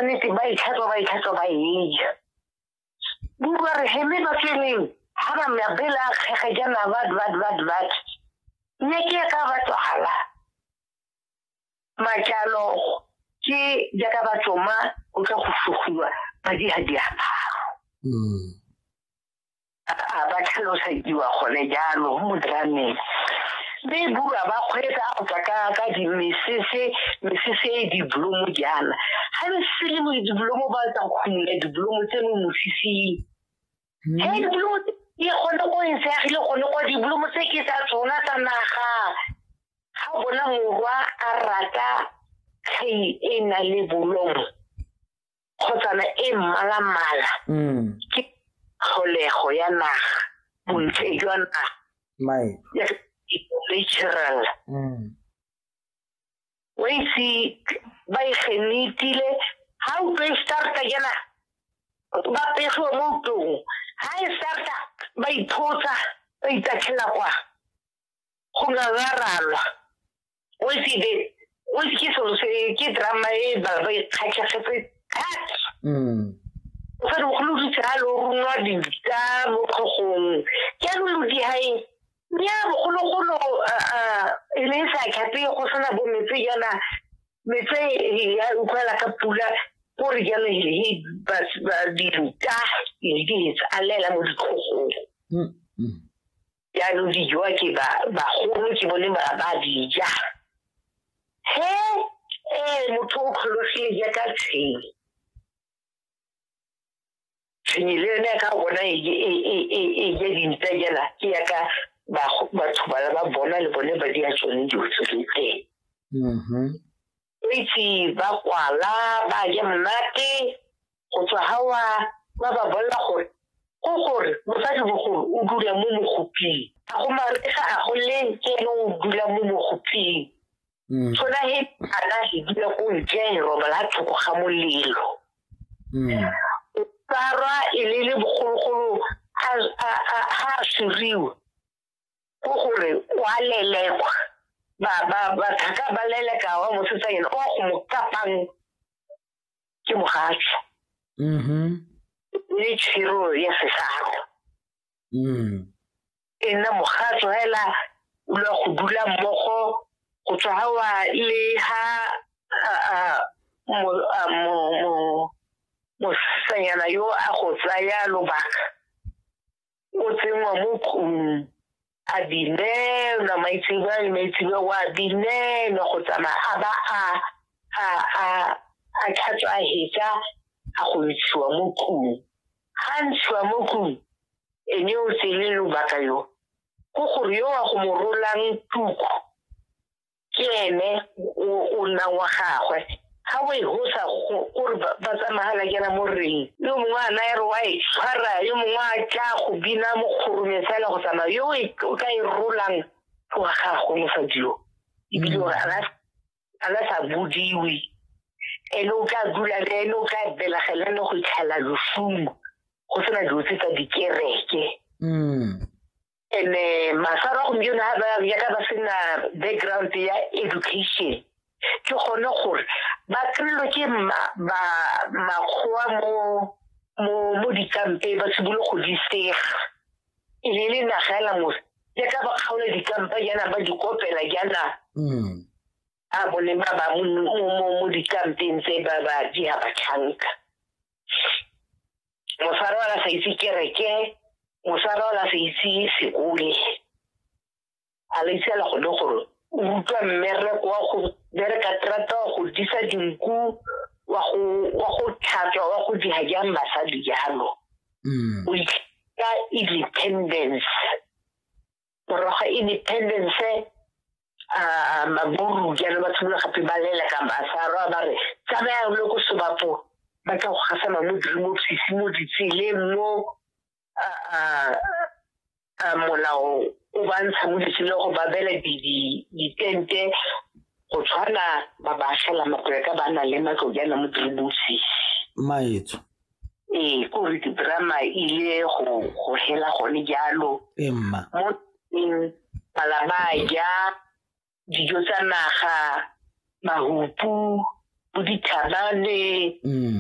nnete ba itlhatswa ba eja bua re heme ba tsweleng ha ba mabela kgega jana bat mme ke ka batswala majalo ke jaka ba tsoma o tla go fugiwa ba di aparo ba tlhalosa diwa gone jalo mo drameng be bua ba kgwetsa go ka di mesese di blomo jana ha le sele mo di blomo ba tsa khumula di blomo tse mo mosisi di blomo ye gone go nsegile gone go di blomo tse ke tsa tsona tsa naga ha bona morwa a rata kei ena le bolomo khotsana e mala ke kholego ya naga bontle jwa naga ya natural weisi ba ikgenitile ha o tlo starta jana ba peso mo tong ha e starta ba iphotsa ba itatshela kwa go ngagaralwa weisi ke solo se ke drama e ba ikgatlhetse o fa go lutse ha lo runwa dinta mo khogong ke lo di hae nya bogologolo e le sa khape go sana bo metse yana metse ya utlwela ka pula gore jana ile ba dinta e di alela mo dikhogong ya lo di jwa ke ba go ke bone ba di ja motho o kgologile jaaka tshenyile ne ka bona e dinta jana ke yaka batho ba bona le bone ba di a tsone di utswetse itse ba kwala ba ja mnate go tswa hawa ba bolla gore mosadi mogolo o dula mo mogoping a go marega a go le ke no dula mo mogoping sona he ana he dula go ntle roba la thoko ga molelo tsara ile bogologolo ha suriwa go gore wa lelekwa ba thaka ba leleka wa motsetsa yena o go mo kapang ke mogatso le tshiro ya sesaro ena mogatso hela o le go dula mmogo go tswa hawa le ha mo senyana yo a go tsaya lobaka o tsenwa mo a dine na maitsebe wa dine no go tsama aba a tlhatswa hetsa a go itswa mo kung hantswa mo kung ene o tsele lobaka yo go gore yo a go morolang tuku ke ene o nna wa gagwe ha we ho sa gore ba tsamahala jana mo reng yo mongwe a naere wa e tshwara yo mongwe a tla go bina mo kgorometsela go tsama yo o ka e rolang go gagwe mo sadio ibile gore ala sa budiwi ene o ka dula le ene o ka belagela no go itlhala lofumo go sena dilo tsa dikereke ene masara go mjona ha ba ya ka ba sena background ya education ke gone gore ba krelo ke makgoa mo dikampe ba sebulo go di sega ile nagela mo ya ka ba kgaola dikampa jana ba di kopela jana a bone ba mo dikampeng tse ba di ha ba thanka mosara wala sa itse kereke mosara wala sa itse sekole a le tsela go le gore utlwa mmereko wa go bereka trata go disa dinku wa go tlhatswa wa go di hajang basadi jalo o ka independence roga independence maburu jalo ba tshola gape ba lela ka basara ba re tsaya le go sobapo ba tla go gasama mo dirimo sisi mo ditsile mo molao o bantsha mo ditsile go babela di tente go tshwana ba shela matleka ba na le matlo jana mo dirimo sisi maetso go re drama ile go hela gone jalo emma mo palabaya dijo tsa naga mahupu bo dithabane